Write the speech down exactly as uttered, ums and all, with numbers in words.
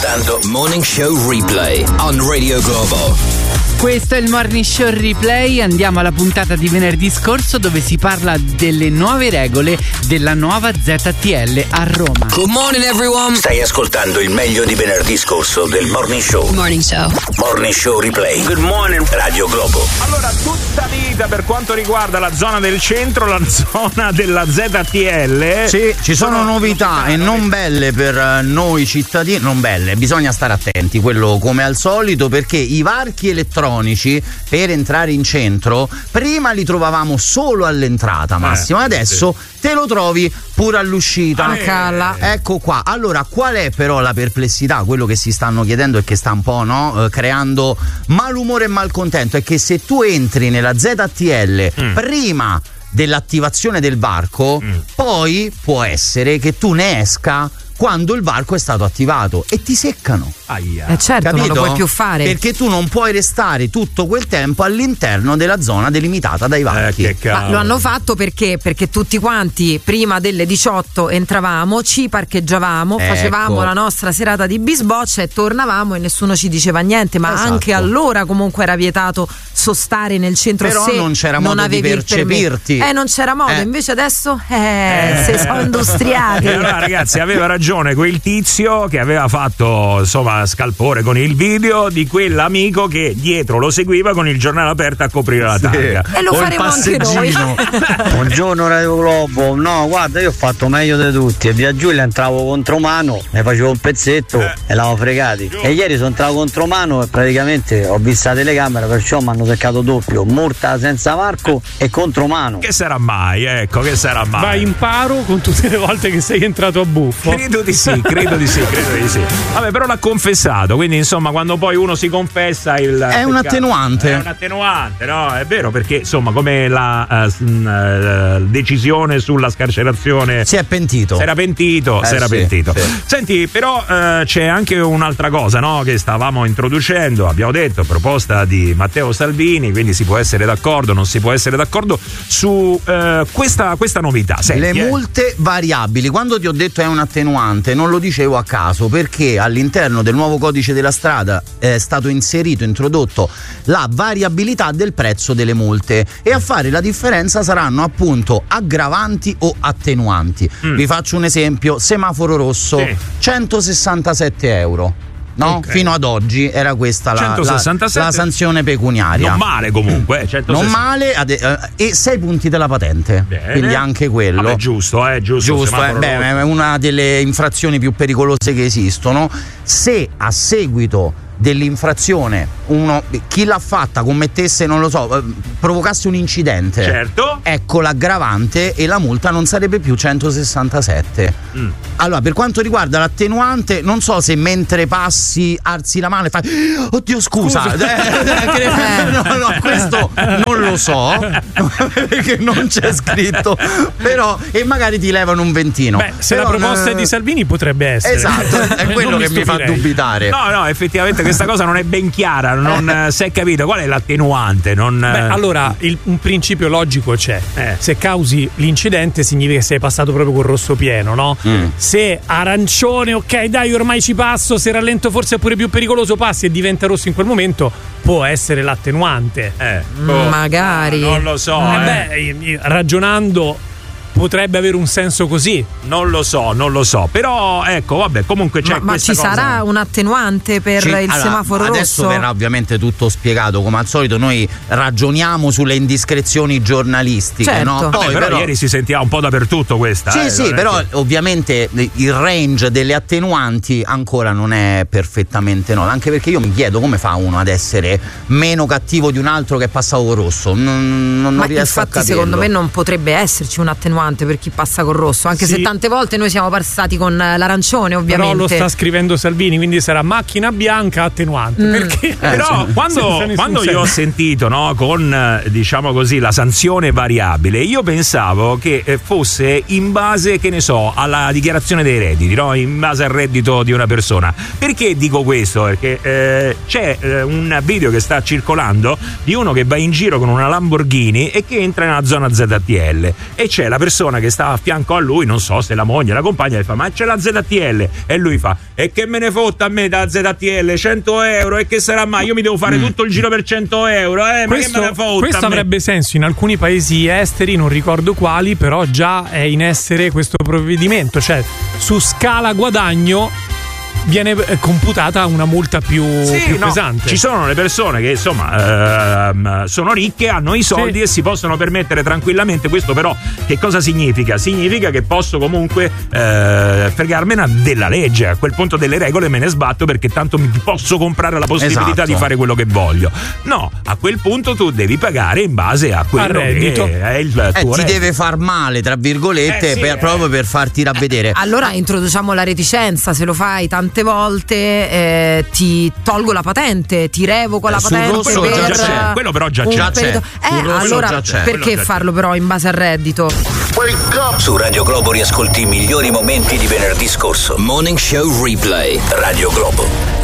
ascoltando Morning Show Replay on Radio Globo. Questo è il Morning Show Replay. Andiamo alla puntata di venerdì scorso, dove si parla delle nuove regole della nuova Z T L a Roma. Good morning everyone. Stai ascoltando il meglio di venerdì scorso del Morning Show. Morning Show. Morning Show Replay. Good morning Radio Globo. Allora, tutta vita per quanto riguarda la zona del centro, la zona della Z T L. Sì, ci sono, sono novità e non belle per noi cittadini, non belle, bisogna stare attenti, quello come al solito, perché i varchi elettronici per entrare in centro prima li trovavamo solo all'entrata, Massimo, eh, adesso sì. te lo trovi pure all'uscita. Ah, calla. Ecco qua. Allora, qual è però la perplessità? Quello che si stanno chiedendo e che sta un po', no, eh, creando malumore e malcontento è che se tu entri nella Z T L mm. prima dell'attivazione del varco, mm. poi può essere che tu ne esca quando il varco è stato attivato e ti seccano. Aia. Eh certo, capito? Non lo puoi più fare. Perché tu non puoi restare tutto quel tempo all'interno della zona delimitata dai varchi. Eh, Ma lo hanno fatto perché? Perché tutti quanti prima delle diciotto entravamo, ci parcheggiavamo, ecco. facevamo la nostra serata di bisboccia e tornavamo e nessuno ci diceva niente. Ma esatto. anche allora comunque era vietato sostare nel centro. Però se non c'era modo non di percepirti. Eh, non c'era modo. Eh. Invece adesso eh, eh. si sono industriati. E allora, ragazzi, aveva ragione quel tizio che aveva fatto insomma scalpore con il video di quell'amico che dietro lo seguiva con il giornale aperto a coprire la targa. Sì. E lo o faremo anche noi. Buongiorno Radio Globo. No, guarda, io ho fatto meglio di tutti. E via Giulia entravo contro mano, ne facevo un pezzetto eh. e l'avevo fregati. E ieri sono entrato contro mano e praticamente ho visto la telecamera, perciò mi hanno seccato doppio, multa senza varco e contro mano. Che sarà mai, ecco, che sarà mai? Vai in paro con tutte le volte che sei entrato a buffo. Credo di sì, credo di sì, credo di sì. Vabbè, però l'ha confessato, quindi insomma quando poi uno si confessa il è un attenuante. È un attenuante, no? È vero, perché insomma come la uh, uh, decisione sulla scarcerazione si è pentito. Si era pentito, eh, si era sì, pentito. Sì. Senti, però uh, c'è anche un'altra cosa, no? Che stavamo introducendo, abbiamo detto, proposta di Matteo Salvini, quindi si può essere d'accordo, non si può essere d'accordo su uh, questa, questa novità. Senti, le eh. multe variabili, quando ti ho detto è un attenuante, non lo dicevo a caso, perché all'interno del nuovo codice della strada è stato inserito, introdotto la variabilità del prezzo delle multe e a fare la differenza saranno appunto aggravanti o attenuanti. Mm. Vi faccio un esempio: semaforo rosso, sì. centosessantasette euro. No? Okay. Fino ad oggi era questa la, la, la sanzione pecuniaria. Non male comunque, eh, non male ade- eh, e sei punti della patente. Bene. Quindi anche quello. Vabbè, giusto, eh, giusto. Giusto, eh, beh, è una delle infrazioni più pericolose che esistono. Se a seguito dell'infrazione uno, chi l'ha fatta, commettesse, non lo so, provocasse un incidente, certo, ecco l'aggravante e la multa non sarebbe più centosessantasette. Mm. Allora, per quanto riguarda l'attenuante, non so se mentre passi alzi la mano e fai oddio scusa, scusa. Eh, no, no, questo non lo so perché non c'è scritto, però, e magari ti levano un ventino. Beh, se però, la proposta eh, è di Salvini potrebbe essere. Esatto, è quello che mi fa dubitare. No, no, effettivamente questa cosa non è ben chiara, non eh. si è capito qual è l'attenuante. Non... Beh, allora il, un principio logico c'è. Eh. Se causi l'incidente significa che sei passato proprio col rosso pieno, no? Mm. Se arancione, ok, dai, ormai ci passo, se rallento forse è pure più pericoloso, passi e diventa rosso in quel momento, può essere l'attenuante. Eh. Oh, magari. No, non lo so. Eh eh. Beh, ragionando potrebbe avere un senso così. Non lo so, non lo so. Però ecco, vabbè, comunque c'è ma, questa ma ci cosa. sarà un attenuante per ci, il allora, semaforo adesso rosso? Adesso verrà ovviamente tutto spiegato. Come al solito noi ragioniamo sulle indiscrezioni giornalistiche, certo. no? Poi, Vabbè, però, però ieri si sentiva un po' dappertutto questa. Sì, eh, sì, però che... ovviamente il range delle attenuanti ancora non è perfettamente no. Anche perché io mi chiedo come fa uno ad essere meno cattivo di un altro che è passato col rosso. Non, non ma riesco infatti, a capirlo. secondo me non potrebbe esserci un attenuante per chi passa col rosso, anche sì. se tante volte noi siamo passati con l'arancione, ovviamente. Però lo sta scrivendo Salvini, quindi sarà macchina bianca attenuante. Mm. Perché? Eh, però cioè, quando, quando io ho sentito, no, con diciamo così la sanzione variabile, io pensavo che fosse in base, che ne so, alla dichiarazione dei redditi, no? In base al reddito di una persona. Perché dico questo? Perché eh, c'è eh, un video che sta circolando di uno che va in giro con una Lamborghini e che entra nella zona Z T L e c'è la persona persona che sta a fianco a lui, non so se la moglie, la compagna, gli fa ma c'è la Z T L e lui fa e che me ne fotta a me da Z T L cento euro e che sarà mai, io mi devo fare mm. tutto il giro per cento euro, eh, questo, ma che me ne fotta. Questo avrebbe senso in alcuni paesi esteri, non ricordo quali, però già è in essere questo provvedimento, cioè su scala guadagno viene computata una multa più, sì, più no, pesante. Ci sono le persone che insomma ehm, sono ricche, hanno i soldi sì. e si possono permettere tranquillamente questo, però che cosa significa? Significa che posso comunque eh, fregarmene della legge, a quel punto delle regole me ne sbatto perché tanto mi posso comprare la possibilità esatto. di fare quello che voglio. No, a quel punto tu devi pagare in base a quello reddito. Che è il tuo eh, reddito. Ti deve far male tra virgolette eh, sì, per, eh. proprio per farti ravvedere. Allora introduciamo la reticenza, se lo fai tante volte eh, ti tolgo la patente, ti revoco eh, la patente per già c'è. Quello però già c'è, c'è. Eh, allora già c'è. Perché già farlo c'è. Però in base al reddito? Su Radio Globo riascolti i migliori momenti di venerdì scorso. Morning Show Replay. Radio Globo.